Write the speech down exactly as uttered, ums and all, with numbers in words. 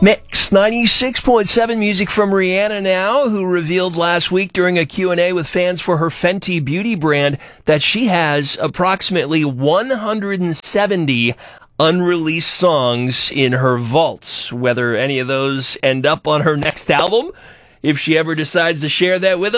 Mix ninety-six point seven music from Rihanna now, who revealed last week during a Q and A with fans for her Fenty Beauty brand that she has approximately one hundred seventy unreleased songs in her vaults. Whether any of those end up on her next album, if she ever decides to share that with us,